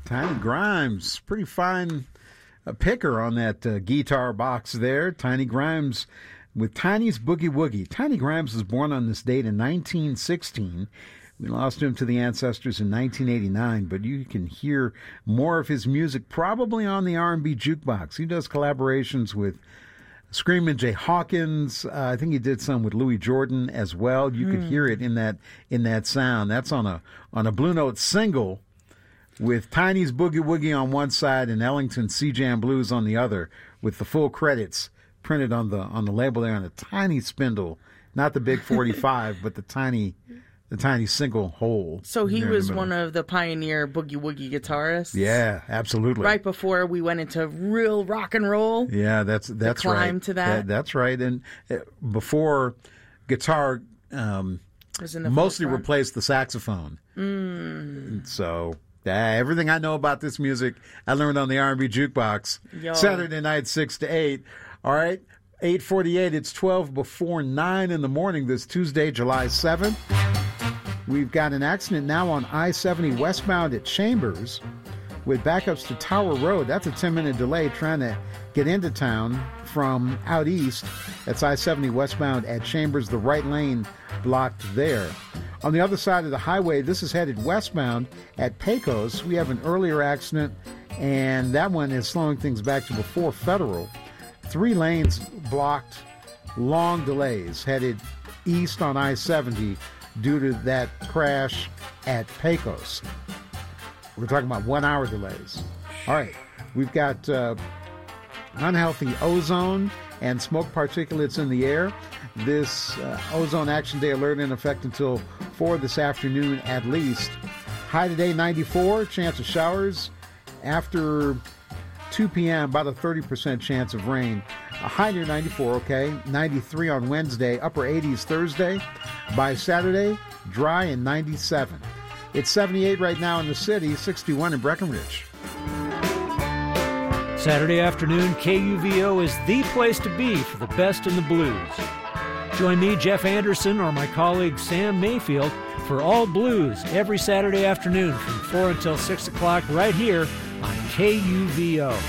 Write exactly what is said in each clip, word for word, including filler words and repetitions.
Tiny Grimes, pretty fine uh, picker on that uh, guitar box there. Tiny Grimes with Tiny's Boogie Woogie. Tiny Grimes was born on this date in nineteen sixteen. We lost him to the ancestors in nineteen eighty-nine, but you can hear more of his music probably on the R and B Jukebox. He does collaborations with Screamin' Jay Hawkins. Uh, I think he did some with Louis Jordan as well. You mm. could hear it in that in that sound. That's on a on a Blue Note single with Tiny's Boogie Woogie on one side and Ellington's C-Jam Blues on the other, with the full credits printed on the on the label there on a tiny spindle, not the big forty-five, but the tiny the tiny single hole. So he was one of the pioneer boogie woogie guitarists. Yeah, absolutely. Right before we went into real rock and roll. Yeah, that's that's the climb right. to that. that. That's right. And uh, before guitar um, was in the mostly forefront. replaced the saxophone. Mm. So uh, everything I know about this music, I learned on the R and B Jukebox. Yo. Saturday night, six to eight. All right, eight forty-eight. It's twelve before nine in the morning this Tuesday, July seventh. We've got an accident now on I seventy westbound at Chambers with backups to Tower Road. That's a ten-minute delay trying to get into town from out east. That's I seventy westbound at Chambers, the right lane blocked there. On the other side of the highway, this is headed westbound at Pecos. We have an earlier accident, and that one is slowing things back to before Federal. Three lanes blocked, long delays headed east on I seventy due to that crash at Pecos. We're talking about one-hour delays. All right, we've got uh, unhealthy ozone and smoke particulates in the air. This uh, ozone action day alert in effect until four this afternoon at least. High today, ninety-four, chance of showers. After two p.m., about a thirty percent chance of rain. A high near ninety-four, okay. ninety-three on Wednesday, upper eighties Thursday. By Saturday, dry and ninety-seven. It's seventy-eight right now in the city, sixty-one in Breckenridge. Saturday afternoon, K U V O is the place to be for the best in the blues. Join me, Jeff Anderson, or my colleague Sam Mayfield for All Blues every Saturday afternoon from four until six o'clock right here on K U V O.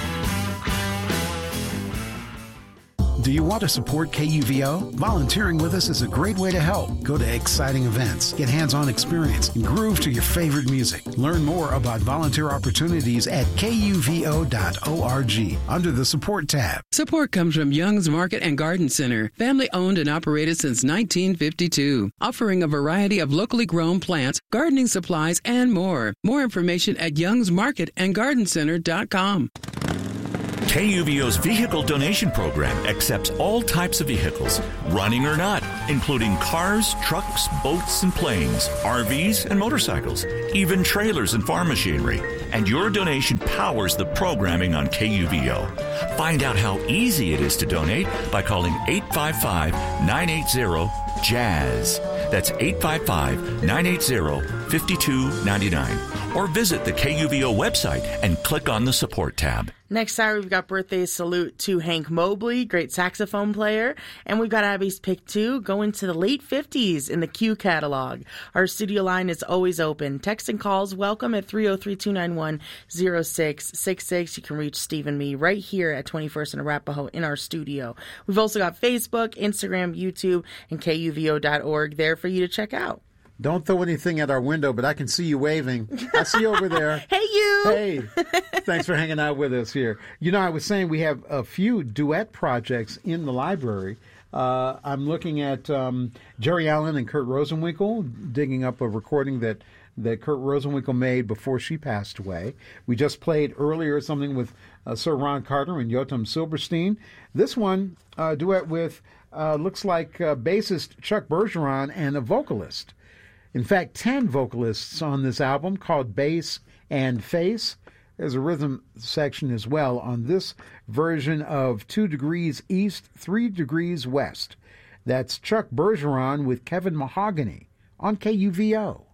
Do you want to support K U V O? Volunteering with us is a great way to help. Go to exciting events, get hands-on experience, and groove to your favorite music. Learn more about volunteer opportunities at K U V O dot org under the Support tab. Support comes from Young's Market and Garden Center, family-owned and operated since nineteen fifty-two, offering a variety of locally grown plants, gardening supplies, and more. More information at youngs market and garden center dot com. K U V O's vehicle donation program accepts all types of vehicles, running or not, including cars, trucks, boats, and planes, R Vs, and motorcycles, even trailers and farm machinery. And your donation powers the programming on K U V O. Find out how easy it is to donate by calling eight five five, nine eight zero, JAZZ. That's eight five five, nine eight zero, five two nine nine. Or visit the K U V O website and click on the Support tab. Next Saturday, we've got birthday salute to Hank Mobley, great saxophone player. And we've got Abby's pick two, going to the late fifties in the Q catalog. Our studio line is always open. Text and calls welcome at three oh three, two nine one, oh six six six. You can reach Steve and me right here at twenty-first and Arapahoe in our studio. We've also got Facebook, Instagram, YouTube, and K U V O dot org there for you to check out. Don't throw anything at our window, but I can see you waving. I see you over there. Hey, you. Hey, thanks for hanging out with us here. You know, I was saying we have a few duet projects in the library. Uh, I'm looking at um, Jerry Allen and Kurt Rosenwinkel, digging up a recording that, that Kurt Rosenwinkel made before she passed away. We just played earlier something with uh, Sir Ron Carter and Yotam Silverstein. This one, uh, duet with, uh, looks like uh, bassist Chuck Bergeron and a vocalist. In fact, ten vocalists on this album called Bass and Face. There's a rhythm section as well on this version of Two Degrees East, Three Degrees West. That's Chuck Bergeron with Kevin Mahogany on K U V O.